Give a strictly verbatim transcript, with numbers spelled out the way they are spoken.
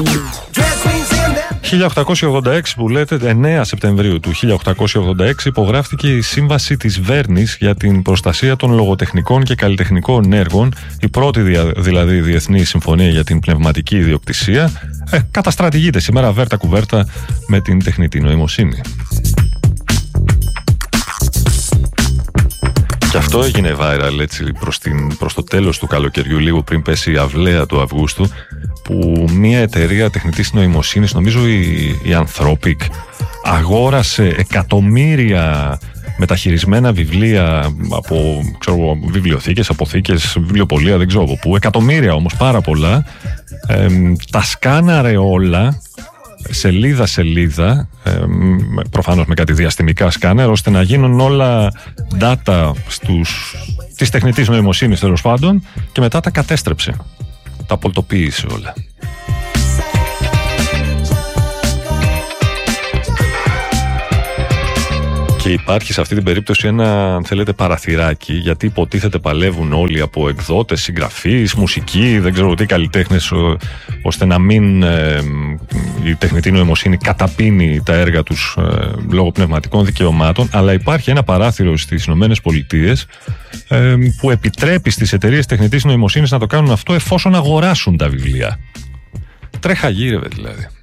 χίλια οκτακόσια ογδόντα έξι που λέτε, εννέα Σεπτεμβρίου του χίλια οκτακόσια ογδόντα έξι υπογράφτηκε η Σύμβαση της Βέρνης για την προστασία των λογοτεχνικών και καλλιτεχνικών έργων, η πρώτη δηλαδή διεθνή συμφωνία για την πνευματική ιδιοκτησία. Ε, καταστρατηγείται σήμερα βέρτα κουβέρτα με την τεχνητή νοημοσύνη. Και αυτό έγινε viral έτσι προς, την, προς το τέλος του καλοκαιριού, λίγο πριν πέσει η αυλαία του Αυγούστου, που μια εταιρεία τεχνητής νοημοσύνης, νομίζω η, η Anthropic, αγόρασε εκατομμύρια μεταχειρισμένα βιβλία από ξέρω, βιβλιοθήκες, αποθήκες, βιβλιοπωλεία, δεν ξέρω από πού, εκατομμύρια όμως, πάρα πολλά, ε, τα σκάναρε όλα σελίδα σελίδα, ε, προφανώς με κάτι διαστημικά σκάνερ, ώστε να γίνουν όλα data στους, της τεχνητής νοημοσύνης τέλος πάντων, και μετά τα κατέστρεψε, τα πολτοποίησε όλα. Και υπάρχει σε αυτή την περίπτωση ένα, αν θέλετε, παραθυράκι, γιατί υποτίθεται παλεύουν όλοι από εκδότες, συγγραφείς, μουσική, δεν ξέρω τι καλλιτέχνες, ώστε να μην ε, η τεχνητή νοημοσύνη καταπίνει τα έργα τους ε, λόγω πνευματικών δικαιωμάτων, αλλά υπάρχει ένα παράθυρο στις Ηνωμένες Πολιτείες ε, που επιτρέπει στις εταιρείες τεχνητής νοημοσύνης να το κάνουν αυτό εφόσον αγοράσουν τα βιβλία. Τρέχα γύρευε δηλαδή.